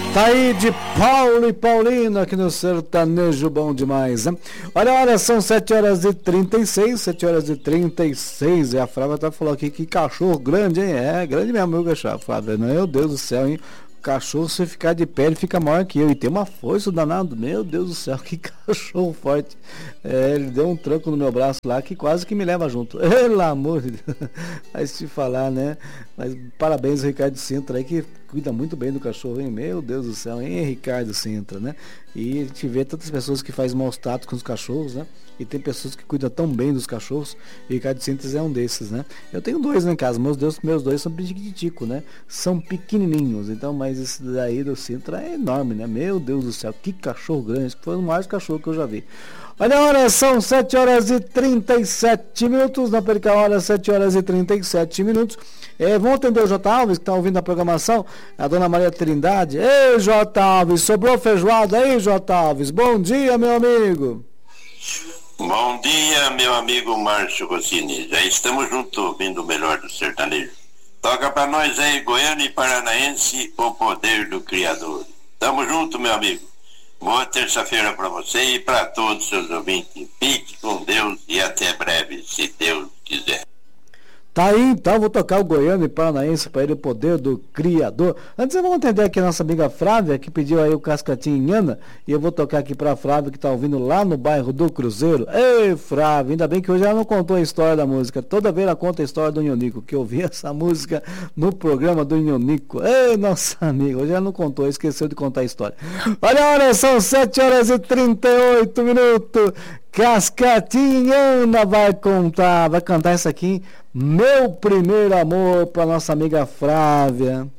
Tá aí de Paulo e Paulino aqui no Sertanejo Bom Demais, né? Olha, são 7h36, e a Flávia tá falando aqui que cachorro grande, hein? É, grande mesmo, meu cachorro, Flávia, meu Deus do céu, hein? O cachorro, se ficar de pé, ele fica maior que eu, e tem uma força danada, meu Deus do céu, que cachorro forte. É, ele deu um tranco no meu braço lá, que quase que me leva junto, pelo amor de Deus, vai se falar, né? Mas parabéns, Ricardo Sintra aí, que cuida muito bem do cachorro, hein? Meu Deus do céu, hein, Ricardo Sintra, né? E a gente vê tantas pessoas que fazem maus tratos com os cachorros, né? E tem pessoas que cuidam tão bem dos cachorros, e Ricardo Sintra é um desses, né? Eu tenho dois lá em casa, meus dois são piquitico, né? São pequenininhos, então, mas esse daí do Sintra é enorme, né? Meu Deus do céu, que cachorro grande, foi o mais cachorro que eu já vi. Olha a hora, são 7h37, na Perica Hora, 7h37. Vamos atender o J. Alves, que está ouvindo a programação, a dona Maria Trindade. Ei, J. Alves, sobrou feijoada aí, J. Alves? Bom dia, meu amigo. Bom dia, meu amigo Márcio Rossini. Já estamos juntos ouvindo o melhor do sertanejo. Toca pra nós aí, Goiânia e Paranaense, o poder do Criador. Tamo junto, meu amigo. Boa terça-feira para você e para todos os seus ouvintes. Fique com Deus e até breve, se Deus quiser. Tá aí, então, vou tocar o Goiano e Paranaense para ele, o poder do Criador. Antes eu vou atender aqui a nossa amiga Flávia, que pediu aí o Cascatinho Inhana, e eu vou tocar aqui pra Flávia, que tá ouvindo lá no bairro do Cruzeiro. Ei, Flávia, ainda bem que hoje ela não contou a história da música. Toda vez ela conta a história do Nhonico, que eu vi essa música no programa do Nhonico. Ei, nossa amiga, hoje ela não contou, esqueceu de contar a história. Olha, são 7h38. Cascatinha Ana vai cantar essa aqui, Meu Primeiro Amor, para nossa amiga Flávia.